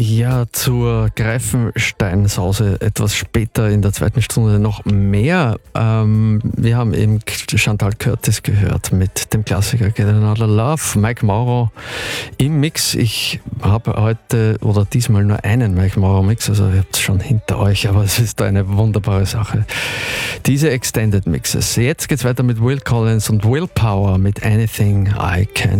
Ja, zur Greifenstein-Sause etwas später in der zweiten Stunde noch mehr. Wir haben eben Chantal Curtis gehört mit dem Klassiker Get Another Love. Mike Mauro im Mix. Ich habe heute oder diesmal nur einen Mike Mauro Mix, also ihr habt es schon hinter euch, aber es ist eine wunderbare Sache. Diese Extended Mixes. Jetzt geht's weiter mit Will Collins und Willpower mit Anything I Can